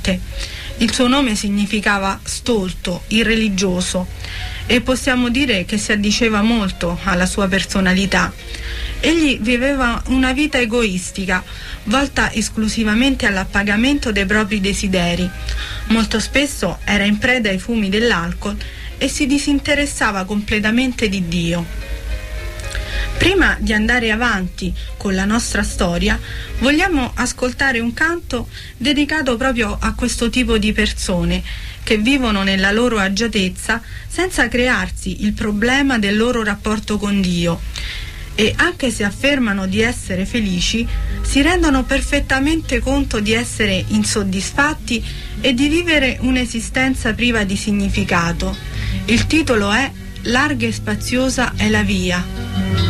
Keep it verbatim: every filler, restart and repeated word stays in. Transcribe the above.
morte. Il suo nome significava stolto, irreligioso, e possiamo dire che si addiceva molto alla sua personalità. Egli viveva una vita egoistica, volta esclusivamente all'appagamento dei propri desideri. Molto spesso era in preda ai fumi dell'alcol e si disinteressava completamente di Dio. Prima di andare avanti con la nostra storia, vogliamo ascoltare un canto dedicato proprio a questo tipo di persone che vivono nella loro agiatezza senza crearsi il problema del loro rapporto con Dio, e anche se affermano di essere felici, si rendono perfettamente conto di essere insoddisfatti e di vivere un'esistenza priva di significato. Il titolo è "Larga e spaziosa è la via".